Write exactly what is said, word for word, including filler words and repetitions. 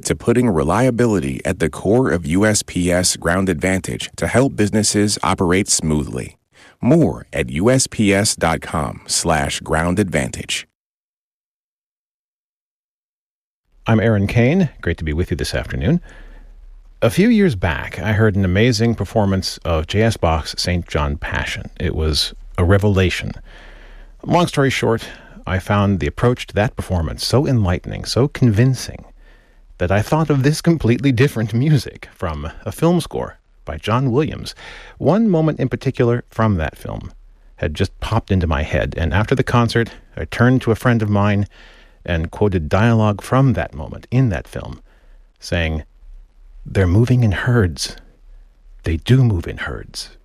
to putting reliability at the core of U S P S Ground Advantage to help businesses operate smoothly. More at usps.com slash ground advantage. I'm Aaron Kane. Great to be with you this afternoon. A few years back, I heard an amazing performance of J S. Bach's Saint John Passion. It was a revelation. Long story short, I found the approach to that performance so enlightening, so convincing, that I thought of this completely different music from a film score by John Williams. One moment in particular from that film had just popped into my head, and after the concert, I turned to a friend of mine and quoted dialogue from that moment in that film, saying, "They're moving in herds. They do move in herds."